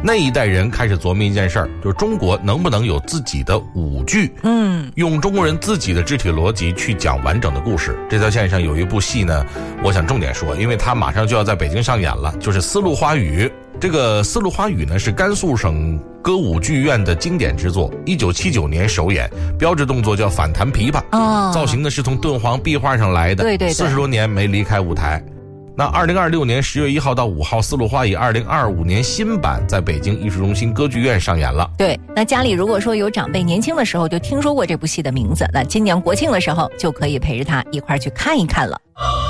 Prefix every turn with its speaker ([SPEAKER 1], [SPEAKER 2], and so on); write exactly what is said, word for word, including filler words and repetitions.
[SPEAKER 1] 那一代人开始琢磨一件事儿，就是中国能不能有自己的舞剧，
[SPEAKER 2] 嗯，
[SPEAKER 1] 用中国人自己的肢体逻辑去讲完整的故事。这条线上有一部戏呢，我想重点说，因为它马上就要在北京上演了，就是《丝路花语》。这个《丝路花语》呢是甘肃省歌舞剧院的经典之作，一九七九年首演，标志动作叫反弹琵琶，
[SPEAKER 2] 哦，
[SPEAKER 1] 造型呢是从敦煌壁画上来的，
[SPEAKER 2] 对对对，
[SPEAKER 1] 四十多年没离开舞台。那二零二六年十月一号到五号，《丝路花语》二零二五年新版在北京艺术中心歌剧院上演了。
[SPEAKER 2] 对，那家里如果说有长辈年轻的时候就听说过这部戏的名字，那今年国庆的时候就可以陪着他一块儿去看一看了。